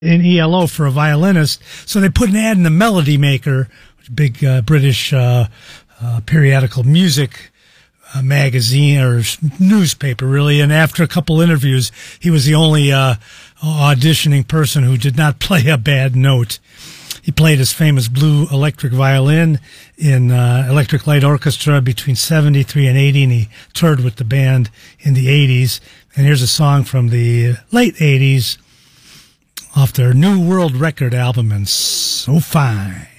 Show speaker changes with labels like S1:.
S1: in ELO for a violinist. So they put an ad in the Melody Maker, big British periodical music magazine or newspaper, really. And after a couple interviews, he was the only auditioning person who did not play a bad note. He played his famous blue electric violin in Electric Light Orchestra between 73 and 80, and he toured with the band in the 80s. And here's a song from the late 80s off their New World Record album, and So Fine.